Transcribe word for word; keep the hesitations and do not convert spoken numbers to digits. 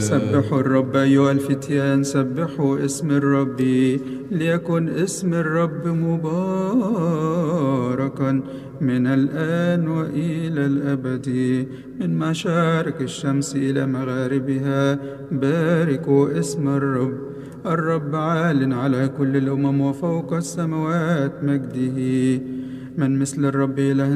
سبحوا الرب أيها الفتيان، سبحوا اسم الرب، ليكن اسم الرب مباركا من الآن وإلى الأبد. من مشارق الشمس إلى مغاربها باركوا اسم الرب. الرب عال على كل الأمم وفوق السماوات مجده. من مثل الرب إله